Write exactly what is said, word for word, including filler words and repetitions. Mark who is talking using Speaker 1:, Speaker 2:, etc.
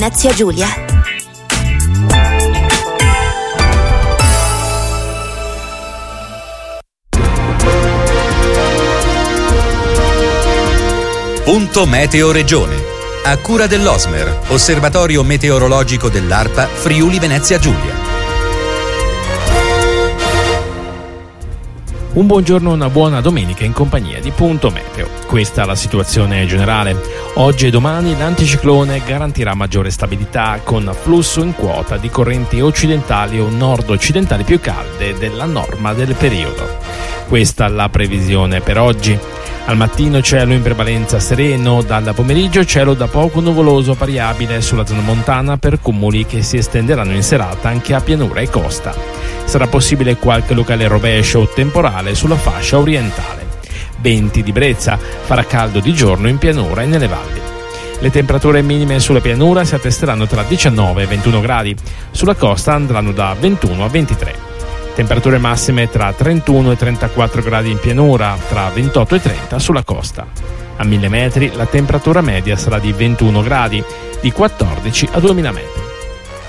Speaker 1: Venezia Giulia.
Speaker 2: Punto Meteo Regione. A cura dell'Osmer, Osservatorio Meteorologico dell'ARPA Friuli Venezia Giulia.
Speaker 3: Un buongiorno e una buona domenica in compagnia di Punto Meteo. Questa è la situazione generale. Oggi e domani l'anticiclone garantirà maggiore stabilità con flusso in quota di correnti occidentali o nord-occidentali più calde della norma del periodo. Questa è la previsione per oggi. Al mattino cielo in prevalenza sereno, dal pomeriggio cielo da poco nuvoloso variabile sulla zona montana per cumuli che si estenderanno in serata anche a pianura e costa. Sarà possibile qualche locale rovescio o temporale sulla fascia orientale. Venti di brezza, farà caldo di giorno in pianura e nelle valli. Le temperature minime sulla pianura si attesteranno tra diciannove e ventuno gradi, sulla costa andranno da ventuno a ventitré. Temperature massime tra trentuno e trentaquattro gradi in pianura, tra ventotto e trenta sulla costa. A mille metri la temperatura media sarà di ventuno gradi, di quattordici a duemila metri.